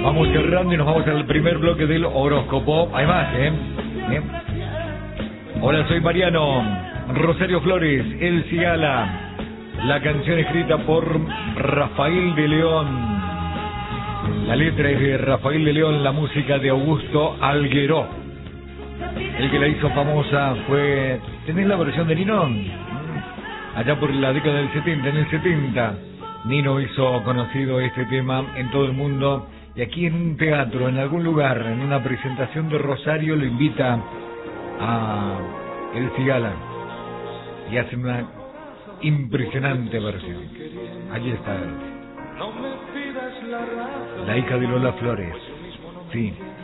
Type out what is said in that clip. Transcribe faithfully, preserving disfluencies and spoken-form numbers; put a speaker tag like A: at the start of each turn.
A: Vamos cerrando y nos vamos al primer bloque del horóscopo. Hay más, ¿eh? ¿Eh? Hola, soy Mariano. Rosario Flores, El Cigala. La canción escrita por Rafael de León. La letra es de Rafael de León, la música de Augusto Algueró. El que la hizo famosa fue... ¿Tenés la versión de Nino? Allá por la década del setenta, en el setenta. Nino hizo conocido este tema en todo el mundo. Y aquí en un teatro, en algún lugar, en una presentación de Rosario, lo invita a El Cigala. Y hace una impresionante versión. Allí está. La hija de Lola Flores. Sí.